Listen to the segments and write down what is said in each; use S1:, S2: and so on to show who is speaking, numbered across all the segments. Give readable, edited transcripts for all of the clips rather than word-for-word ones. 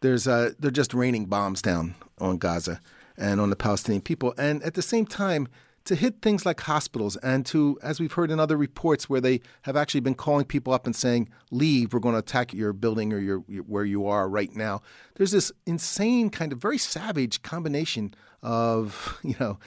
S1: they're just raining bombs down on Gaza and on the Palestinian people. And at the same time, to hit things like hospitals and to, as we've heard in other reports where they have actually been calling people up and saying, leave, we're going to attack your building or your where you are right now. There's this insane kind of very savage combination of,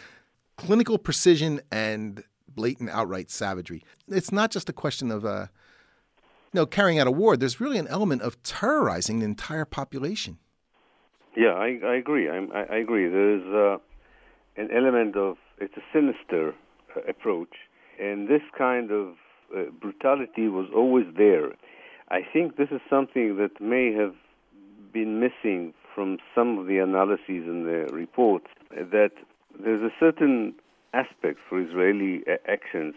S1: clinical precision and blatant outright savagery. It's not just a question of, carrying out a war. There's really an element of terrorizing the entire population.
S2: Yeah, I agree. I agree. There's an element of, it's a sinister approach, and this kind of brutality was always there. I think this is something that may have been missing from some of the analyses in the reports, that there's a certain aspect for Israeli actions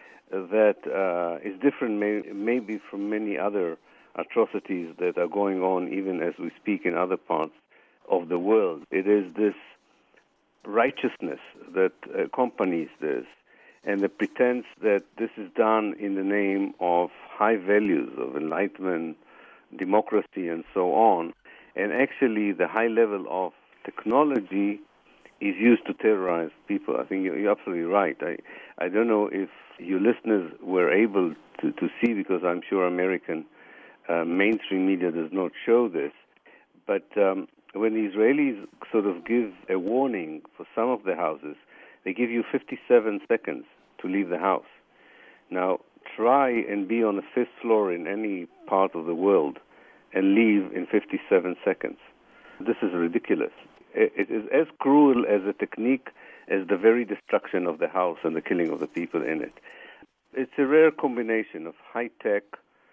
S2: that is different maybe from many other atrocities that are going on even as we speak in other parts of the world. It is this righteousness that accompanies this, and the pretense that this is done in the name of high values of enlightenment, democracy, and so on. And actually, the high level of technology is used to terrorize people. I think you're absolutely right. I don't know if your listeners were able to see, because I'm sure American mainstream media does not show this, but when the Israelis sort of give a warning for some of the houses, they give you 57 seconds to leave the house. Now, try and be on the fifth floor in any part of the world and leave in 57 seconds. This is ridiculous. It is as cruel as a technique as the very destruction of the house and the killing of the people in it. It's a rare combination of high-tech,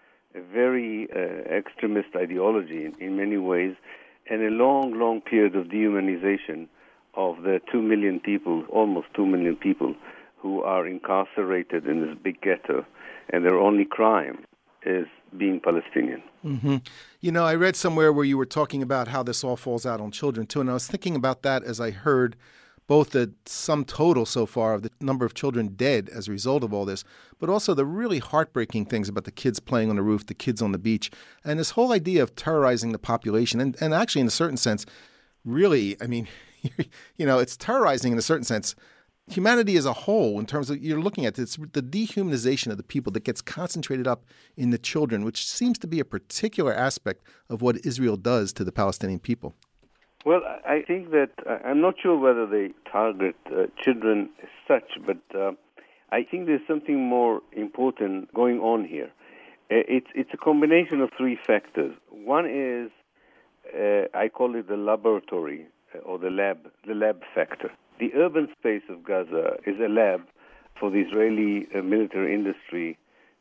S2: a very extremist ideology in many ways, and a long, long period of dehumanization of the 2 million people, almost 2 million people, who are incarcerated in this big ghetto, and their only crime is being Palestinian.
S1: Mm-hmm. I read somewhere where you were talking about how this all falls out on children, too, and I was thinking about that as I heard both the sum total so far of the number of children dead as a result of all this, but also the really heartbreaking things about the kids playing on the roof, the kids on the beach, and this whole idea of terrorizing the population. And actually, in a certain sense, really, it's terrorizing in a certain sense humanity as a whole, in terms of, you're looking at this, the dehumanization of the people that gets concentrated up in the children, which seems to be a particular aspect of what Israel does to the Palestinian people.
S2: Well, I think that I'm not sure whether they target children as such, but I think there's something more important going on here. It's a combination of three factors. One is, I call it the laboratory or the lab factor. The urban space of Gaza is a lab for the Israeli military industry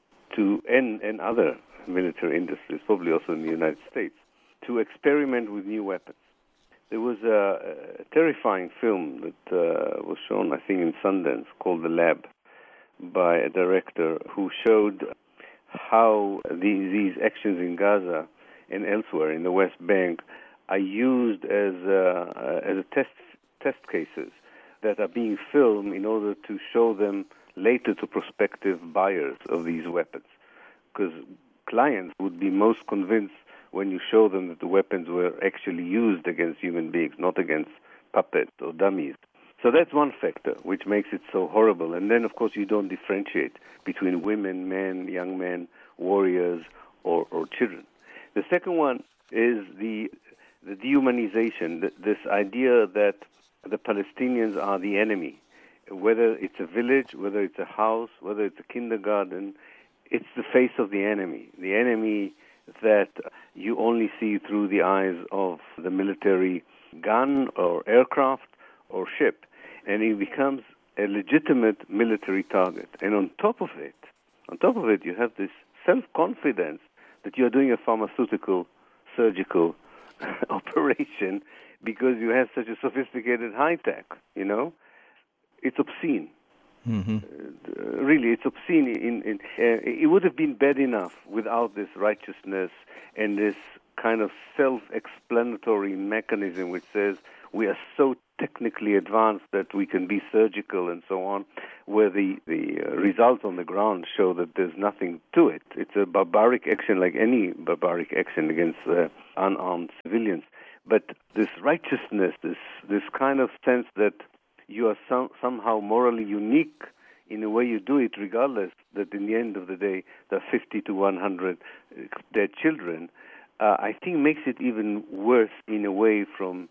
S2: and other military industries, probably also in the United States, to experiment with new weapons. There was a terrifying film that was shown, I think, in Sundance called The Lab by a director who showed how these actions in Gaza and elsewhere in the West Bank are used as a test cases that are being filmed in order to show them later to prospective buyers of these weapons. Because clients would be most convinced when you show them that the weapons were actually used against human beings, not against puppets or dummies. So that's one factor which makes it so horrible. And then, of course, you don't differentiate between women, men, young men, warriors, or children. The second one is the dehumanization, this idea that the Palestinians are the enemy. Whether it's a village, whether it's a house, whether it's a kindergarten, it's the face of the enemy that you only see through the eyes of the military gun or aircraft or ship. And it becomes a legitimate military target. And on top of it, you have this self-confidence that you're doing a pharmaceutical, surgical operation because you have such a sophisticated high-tech, It's obscene. Mm-hmm. Really, it's obscene. It would have been bad enough without this righteousness and this kind of self-explanatory mechanism which says we are so technically advanced that we can be surgical and so on, where the results on the ground show that there's nothing to it. It's a barbaric action like any barbaric action against unarmed civilians. But this righteousness, this kind of sense that you are somehow morally unique in the way you do it, regardless that in the end of the day there are 50 to 100 dead children, I think makes it even worse in a way from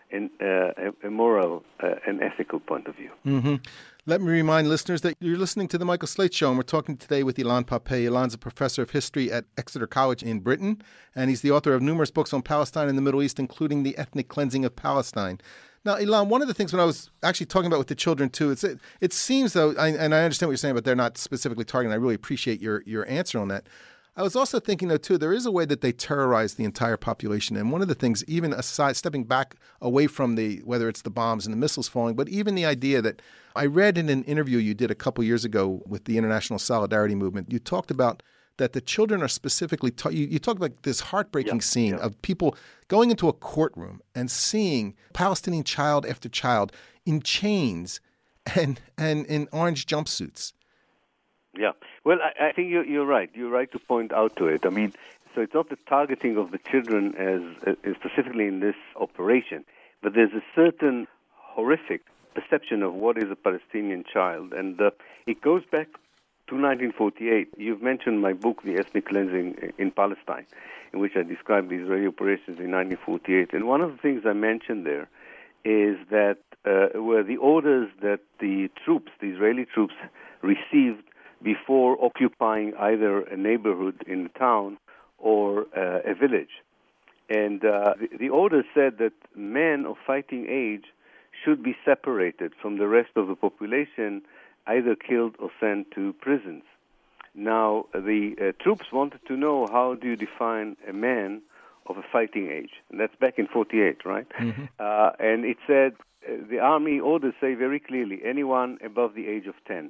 S2: a moral and ethical point of view.
S1: Mm-hmm. Let me remind listeners that you're listening to The Michael Slate Show, and we're talking today with Ilan Pappé. Ilan's a professor of history at Exeter College in Britain, and he's the author of numerous books on Palestine and the Middle East, including The Ethnic Cleansing of Palestine. Now, Ilan, one of the things when I was actually talking about with the children, too, it seems, though, and I understand what you're saying, but they're not specifically targeting. I really appreciate your answer on that. I was also thinking, though, too, there is a way that they terrorize the entire population. And one of the things, even aside, stepping back away from whether it's the bombs and the missiles falling, but even the idea that I read in an interview you did a couple years ago with the International Solidarity Movement, you talked about that the children are specifically you talked about this heartbreaking scene of people going into a courtroom and seeing Palestinian child after child in chains and in orange jumpsuits.
S2: Yeah. Well, I think you're right. You're right to point out to it. I mean, so it's not the targeting of the children as specifically in this operation, but there's a certain horrific perception of what is a Palestinian child. And it goes back to 1948. You've mentioned my book, The Ethnic Cleansing in Palestine, in which I described the Israeli operations in 1948. And one of the things I mentioned there is that were the orders that the Israeli troops, received before occupying either a neighborhood in a town or a village. And the order said that men of fighting age should be separated from the rest of the population, either killed or sent to prisons. Now, the troops wanted to know, how do you define a man of a fighting age? And that's back in 48, right? Mm-hmm. And it said, the army orders say very clearly, anyone above the age of 10.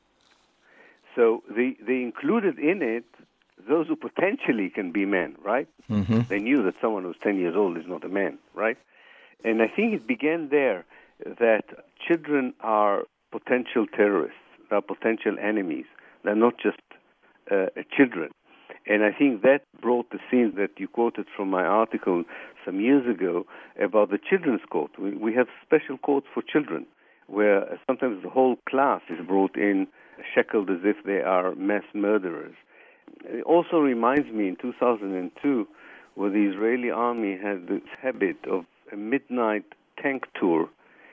S2: So they included in it those who potentially can be men, right? Mm-hmm. They knew that someone who's 10 years old is not a man, right? And I think it began there that children are potential terrorists, they're potential enemies. They're not just children. And I think that brought the scene that you quoted from my article some years ago about the children's court. We have special courts for children where sometimes the whole class is brought in, shackled as if they are mass murderers. It also reminds me in 2002 where the Israeli army had this habit of a midnight tank tour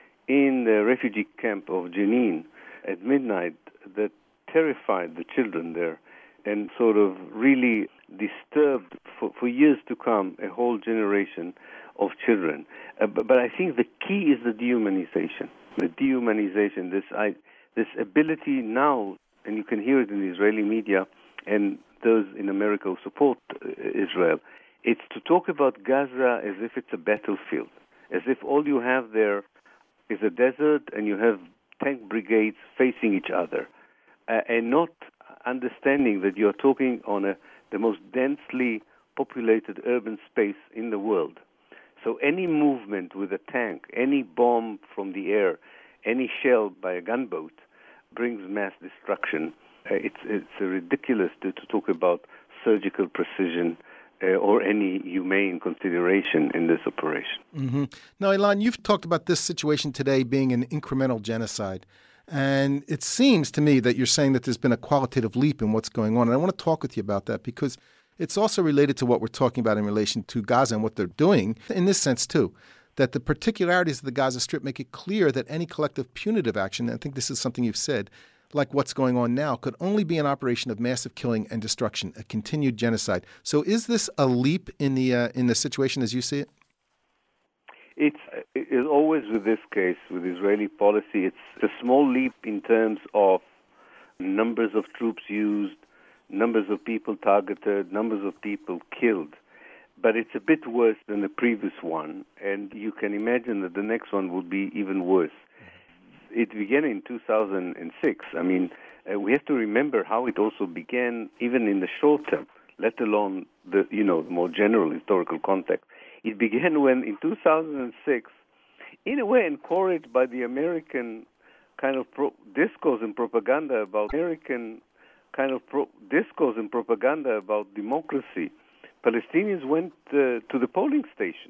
S2: in the refugee camp of Jenin at midnight that terrified the children there and sort of really disturbed for years to come a whole generation of children. But I think the key is the dehumanization. The dehumanization, this ability now, and you can hear it in the Israeli media and those in America who support Israel, it's to talk about Gaza as if it's a battlefield, as if all you have there is a desert and you have tank brigades facing each other, and not understanding that you're talking on the most densely populated urban space in the world. So any movement with a tank, any bomb from the air, any shell by a gunboat brings mass destruction. It's ridiculous to talk about surgical precision or any humane consideration in this operation.
S1: Mm-hmm. Now, Ilan, you've talked about this situation today being an incremental genocide. And it seems to me that you're saying that there's been a qualitative leap in what's going on. And I want to talk with you about that because it's also related to what we're talking about in relation to Gaza and what they're doing in this sense, too, that the particularities of the Gaza Strip make it clear that any collective punitive action, and I think this is something you've said, like what's going on now, could only be an operation of massive killing and destruction, a continued genocide. So is this a leap in the situation as you see it?
S2: It's always with this case, with Israeli policy, it's a small leap in terms of numbers of troops used, numbers of people targeted, numbers of people killed. But it's a bit worse than the previous one, and you can imagine that the next one would be even worse. It began in 2006. I mean, we have to remember how it also began, even in the short term, let alone the more general historical context. It began when, in 2006, in a way encouraged by the American kind of discourse and propaganda about democracy. Palestinians went to the polling station.